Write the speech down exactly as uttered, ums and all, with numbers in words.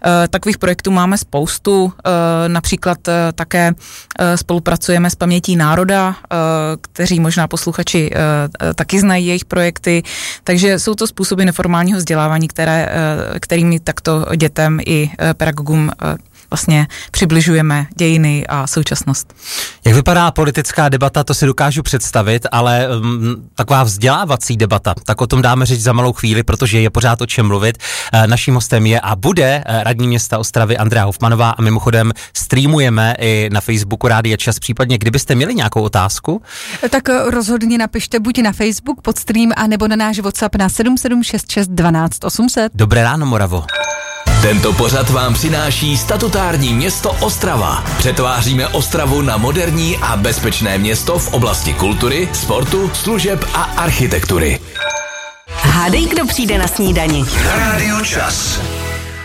Takových projektů máme spoustu, například také spolupracujeme s Pamětí národa, kteří možná posluchači taky znají jejich projekty, takže jsou to způsoby neformálního vzdělávání, které, kterými takto dětem i pedagogům vlastně přibližujeme dějiny a současnost. Jak vypadá politická debata, to si dokážu představit, ale um, taková vzdělávací debata, tak o tom dáme řeč za malou chvíli, protože je pořád o čem mluvit. E, naším hostem je a bude radní města Ostravy Andrea Hofmanová a mimochodem streamujeme i na Facebooku Rádia Čas, případně kdybyste měli nějakou otázku. Tak rozhodně napište buď na Facebook pod stream, anebo na náš WhatsApp na sedm sedm šest šest dvanáct osm set. Dobré ráno, Moravo. Tento pořad vám přináší statutární město Ostrava. Přetváříme Ostravu na moderní a bezpečné město v oblasti kultury, sportu, služeb a architektury. Hádej, kdo přijde na snídani. Rádio Čas.